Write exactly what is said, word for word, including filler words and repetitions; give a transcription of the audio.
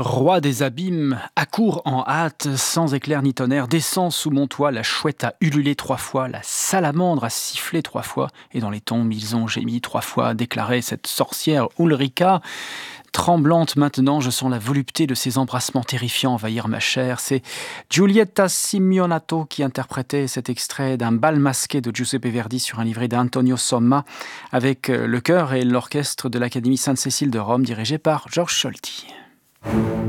Roi des abîmes, accourt en hâte, sans éclair ni tonnerre, descend sous mon toit, la chouette a ululé trois fois, la salamandre a sifflé trois fois, et dans les tombes ils ont gémi trois fois, déclarait cette sorcière Ulrika. Tremblante maintenant, je sens la volupté de ces embrassements terrifiants envahir ma chair. C'est Giulietta Simeonato qui interprétait cet extrait d'un bal masqué de Giuseppe Verdi sur un livret d'Antonio Somma, avec le chœur et l'orchestre de l'Académie Sainte-Cécile de Rome dirigé par Georges Solti.